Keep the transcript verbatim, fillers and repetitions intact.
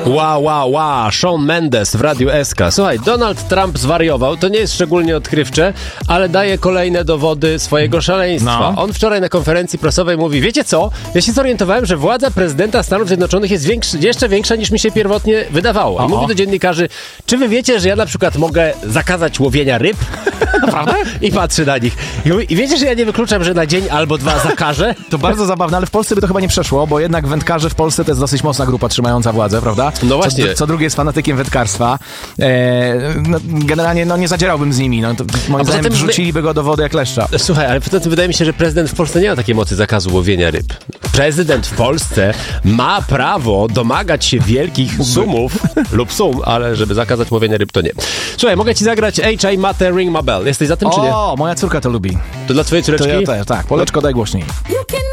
Wow, wow, wow, Shawn Mendes w Radiu S K. Słuchaj, Donald Trump zwariował, to nie jest szczególnie odkrywcze, ale daje kolejne dowody swojego szaleństwa. No. On wczoraj na konferencji prasowej mówi, wiecie co, ja się zorientowałem, że władza prezydenta Stanów Zjednoczonych jest większy, jeszcze większa niż mi się pierwotnie wydawało. I O-o. mówi do dziennikarzy, czy wy wiecie, że ja na przykład mogę zakazać łowienia ryb? Naprawdę? I patrzy na nich. I mówi, i wiecie, że ja nie wykluczam, że na dzień albo dwa zakażę? To bardzo zabawne, ale w Polsce by to chyba nie przeszło, bo jednak wędkarze w Polsce to jest dosyć mocna grupa trzymająca władzę, prawda? No właśnie. Co, co drugi jest fanatykiem wędkarstwa. E, no, generalnie no, nie zadzierałbym z nimi. No, to, moim zdaniem tym my- wrzuciliby go do wody jak leszcza. Słuchaj, ale poza tym wydaje mi się, że prezydent w Polsce nie ma takiej mocy zakazu łowienia ryb. Prezydent w Polsce ma prawo domagać się wielkich sumów lub sum, ale żeby zakazać łowienia ryb, to nie. Słuchaj, mogę ci zagrać H I Mate Ring My Bell. Jesteś za tym, czy nie? O, moja córka to lubi. To dla twojej To córeczki? ja też, tak. Poleczko, daj głośniej. You can